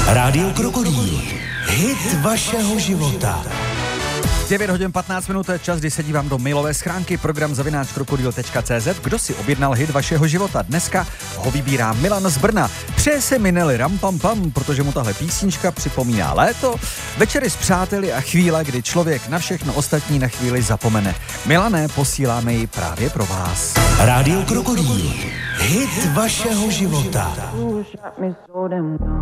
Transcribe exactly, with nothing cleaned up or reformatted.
Rádio Krokodýl. Hit vašeho života. devět hodin patnáct minut, to je čas, kdy se dívám do mailové schránky, program zavináč krokodýl tečka cé zet. Kdo si objednal hit vašeho života? Dneska ho vybírá Milan z Brna. Přeje se Minely ram pam pam, protože mu tahle písnička připomíná léto, večery s přáteli a chvíle, kdy člověk na všechno ostatní na chvíli zapomene. Milané, posíláme ji právě pro vás. Rádio Krokodýl. Hit vašeho života.